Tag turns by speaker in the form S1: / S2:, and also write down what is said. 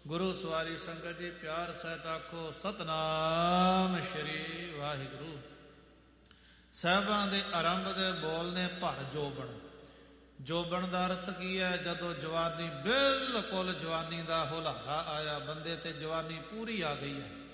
S1: ਗੁਰੂ ਸਵਾਰੀ ਸੰਗਤ ਜੀ, ਪਿਆਰ ਸਹਿਤ ਆਖੋ ਸਤਨਾਮ ਸ਼੍ਰੀ ਵਾਹਿਗੁਰੂ। ਸਾਹਿਬਾਂ ਦੇ ਆਰੰਭ ਦੇ ਬੋਲ ਨੇ ਭਰ ਜੋਬਨ। ਜੋਬਨ ਦਾ ਅਰਥ ਕੀ ਹੈ? ਜਦੋਂ ਜਵਾਨੀ, ਬਿਲਕੁਲ ਜਵਾਨੀ ਦਾ ਹੁਲਾਰਾ ਆਇਆ, ਬੰਦੇ ਤੇ ਜਵਾਨੀ ਪੂਰੀ ਆ ਗਈ ਹੈ।